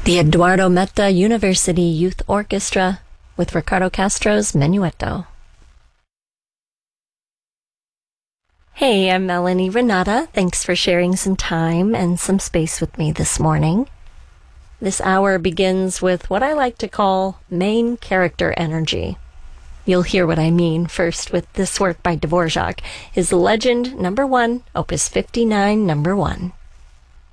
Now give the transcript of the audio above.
the Eduardo Metta University Youth Orchestra with Ricardo Castro's Menuetto. Hey, I'm Melanie Renata. Thanks for sharing some time and some space with me this morning. This hour begins with what I like to call main character energy. You'll hear what I mean first with this work by Dvorak, his Legend No. 1, Opus 59, No. 1.